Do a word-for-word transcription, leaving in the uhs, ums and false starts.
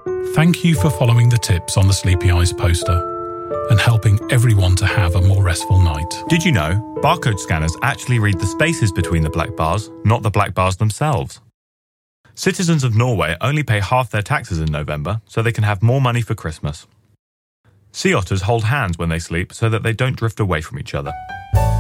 Thank you for following the tips on the Sleepy Eyes poster and helping everyone to have a more restful night. Did you know barcode scanners actually read the spaces between the black bars, not the black bars themselves? Citizens of Norway only pay half their taxes in November so they can have more money for Christmas. Sea otters hold hands when they sleep so that they don't drift away from each other.